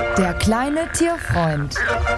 Der kleine Tierfreund.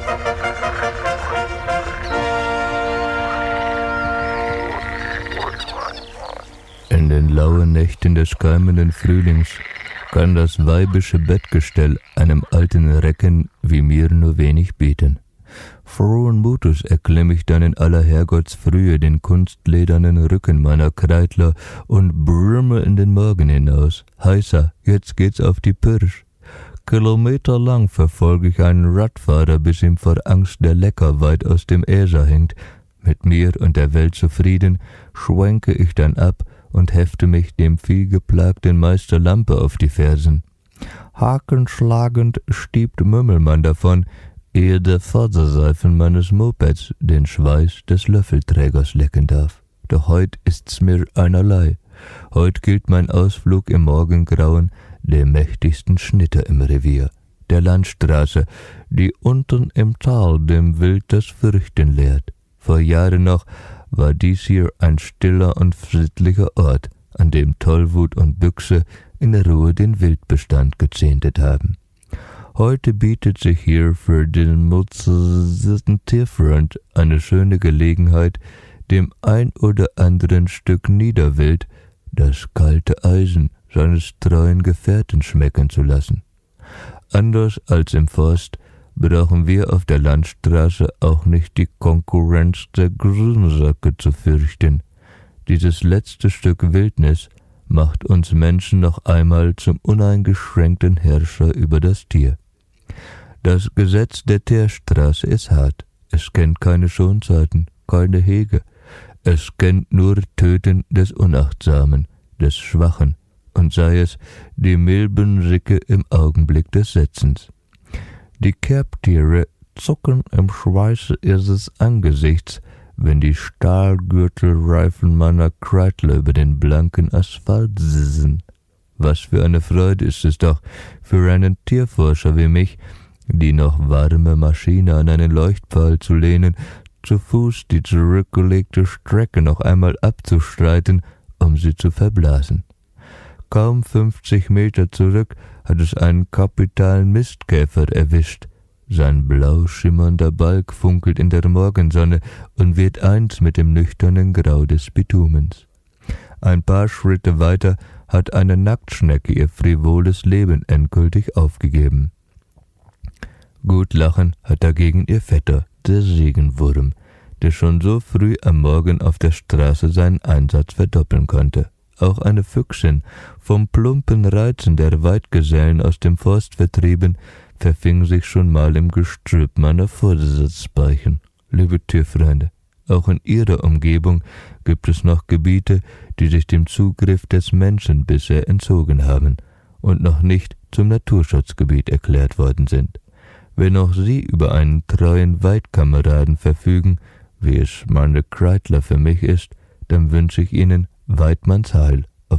In den lauen Nächten des keimenden Frühlings kann das weibische Bettgestell einem alten Recken wie mir nur wenig bieten. Frohen Mutes erklimm ich dann in aller Herrgottsfrühe den kunstledernen Rücken meiner Kreidler und brümme in den Morgen hinaus. Heißer, jetzt geht's auf die Pirsch. Kilometerlang verfolge ich einen Radfahrer, bis ihm vor Angst der Lecker weit aus dem Äser hängt. Mit mir und der Welt zufrieden, schwenke ich dann ab und hefte mich dem vielgeplagten Meister Lampe auf die Fersen. Hakenschlagend stiebt Mümmelmann davon, ehe der Vorderseifen meines Mopeds den Schweiß des Löffelträgers lecken darf. Doch heut ist's mir einerlei. Heut gilt mein Ausflug im Morgengrauen dem mächtigsten Schnitter im Revier, der Landstraße, die unten im Tal dem Wild das Fürchten lehrt. Vor Jahren noch war dies hier ein stiller und friedlicher Ort, an dem Tollwut und Büchse in Ruhe den Wildbestand gezehntet haben. Heute bietet sich hier für den motorisierten Tierfreund eine schöne Gelegenheit, dem ein oder anderen Stück Niederwild das kalte Eisen seines treuen Gefährten schmecken zu lassen. Anders als im Forst brauchen wir auf der Landstraße auch nicht die Konkurrenz der Grünsäcke zu fürchten. Dieses letzte Stück Wildnis macht uns Menschen noch einmal zum uneingeschränkten Herrscher über das Tier. Das Gesetz der Teerstraße ist hart. Es kennt keine Schonzeiten, keine Hege. Es kennt nur Töten des Unachtsamen, des Schwachen, und sei es die Milbenricke im Augenblick des Setzens. Die Kerbtiere zucken im Schweiße ihres Angesichts, wenn die Stahlgürtelreifen meiner Kreidler über den blanken Asphalt sissen. Was für eine Freude ist es doch für einen Tierforscher wie mich, die noch warme Maschine an einen Leuchtpfahl zu lehnen, zu Fuß die zurückgelegte Strecke noch einmal abzustreiten, um sie zu verblasen. Kaum 50 Meter zurück hat es einen kapitalen Mistkäfer erwischt. Sein blau schimmernder Balg funkelt in der Morgensonne und wird eins mit dem nüchternen Grau des Bitumens. Ein paar Schritte weiter hat eine Nacktschnecke ihr frivoles Leben endgültig aufgegeben. Gut lachen hat dagegen ihr Vetter, der Segenwurm, der schon so früh am Morgen auf der Straße seinen Einsatz verdoppeln konnte. Auch eine Füchsin, vom plumpen Reizen der Weidgesellen aus dem Forst vertrieben, verfing sich schon mal im Gestrüpp meiner Vordersitzbeichen. Liebe Tierfreunde, auch in ihrer Umgebung gibt es noch Gebiete, die sich dem Zugriff des Menschen bisher entzogen haben und noch nicht zum Naturschutzgebiet erklärt worden sind. Wenn auch Sie über einen treuen Weidkameraden verfügen, wie es meine Kreidler für mich ist, dann wünsche ich Ihnen Weidmanns Heil